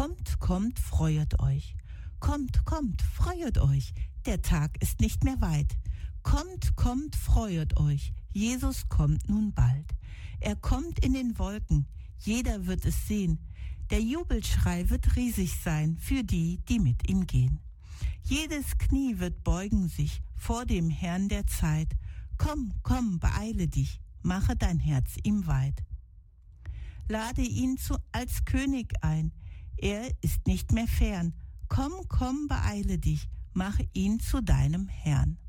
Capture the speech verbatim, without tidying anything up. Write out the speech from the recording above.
Kommt, kommt, freuet euch. Kommt, kommt, freuet euch. Der Tag ist nicht mehr weit. Kommt, kommt, freuet euch. Jesus kommt nun bald. Er kommt in den Wolken. Jeder wird es sehen. Der Jubelschrei wird riesig sein für die, die mit ihm gehen. Jedes Knie wird beugen sich vor dem Herrn der Zeit. Komm, komm, beeile dich, mache dein Herz ihm weit. Lade ihn zu, als König ein, er ist nicht mehr fern. Komm, komm, beeile dich, mache ihn zu deinem Herrn.